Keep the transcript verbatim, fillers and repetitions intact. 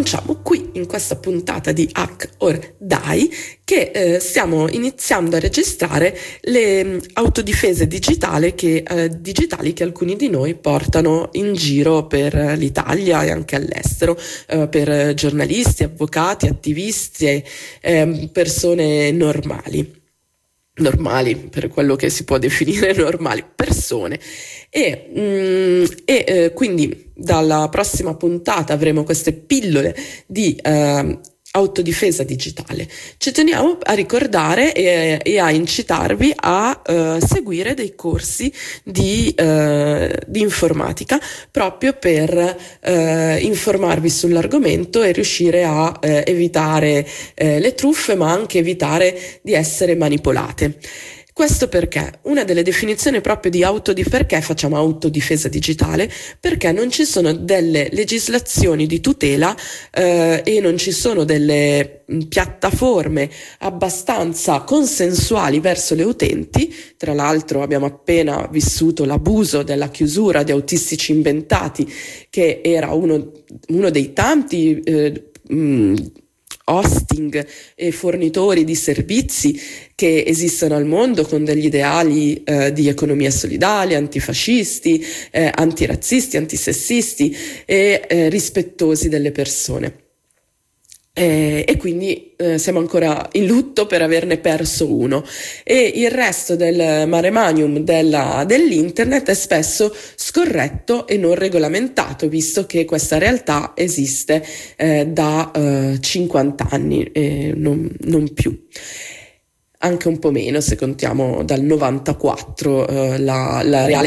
annunciamo qui in questa puntata di Hack or Die che eh, stiamo iniziando a registrare le mh, autodifese digitali che, eh, digitali che alcuni di noi portano in giro per l'Italia e anche all'estero, eh, per giornalisti, avvocati, attivisti, eh, persone normali. normali, per quello che si può definire normali, persone. E, mm, e eh, quindi dalla prossima puntata avremo queste pillole di eh, autodifesa digitale. Ci teniamo a ricordare e, e a incitarvi a eh, seguire dei corsi di, eh, di informatica proprio per eh, informarvi sull'argomento e riuscire a eh, evitare eh, le truffe, ma anche evitare di essere manipolate. Questo perché una delle definizioni proprio di autodifesa, perché facciamo autodifesa digitale? Perché non ci sono delle legislazioni di tutela eh, e non ci sono delle mh, piattaforme abbastanza consensuali verso le utenti. Tra l'altro abbiamo appena vissuto l'abuso della chiusura di Autistici Inventati, che era uno, uno dei tanti eh, mh, hosting e fornitori di servizi che esistono al mondo con degli ideali eh, di economia solidale, antifascisti, eh, antirazzisti, antisessisti e eh, rispettosi delle persone. Eh, e quindi eh, siamo ancora in lutto per averne perso uno, e il resto del mare magnum della, dell'internet è spesso scorretto e non regolamentato, visto che questa realtà esiste eh, da eh, cinquanta anni e non, non più. Anche un po' meno se contiamo dal novantaquattro eh, la, la reale